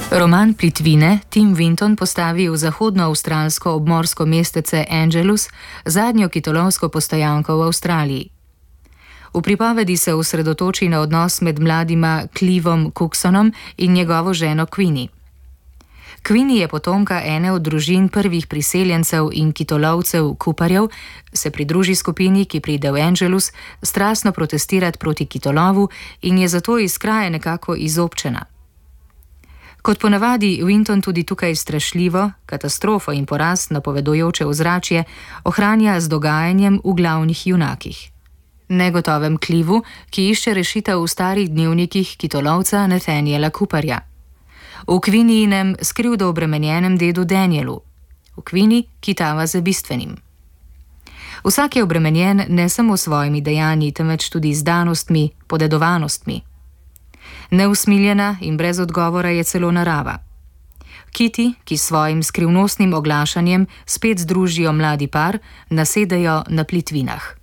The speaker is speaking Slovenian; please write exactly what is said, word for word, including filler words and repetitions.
Roman Plitvine Tim Winton postavi v zahodnoavstralsko obmorsko mestece Angelus, zadnjo kitolovsko postojanko v Avstraliji. V pripovedi se osredotoči na odnos med mladima Clivom Cooksonom in njegovo ženo Queenie. Queenie je potomka ene od družin prvih priseljencev in kitolovcev Cooperjev, se pridruži skupini, ki pride v Angelus, strastno protestirati proti kitolovu in je zato iz kraja nekako izobčena. Kot ponavadi, Winton tudi tukaj strašljivo, katastrofo in poraz napovedujoče ozračje ohranja z dogajanjem v glavnih junakih. Negotovem Clivu, ki išče rešitev v starih dnevnikih kitolovca Nathaniela Cooperja. V Queeniinem skrivdo obremenjenem dedu Danielu. V Queenie, ki tava za bistvenim. Vsak je obremenjen ne samo s svojimi dejanji, temveč tudi z danostmi, podedovanostmi. Neusmiljena in brez odgovora je celo narava. Kitty, ki s svojim skrivnostnim oglašanjem spet združijo mladi par, nasedejo na plitvinah.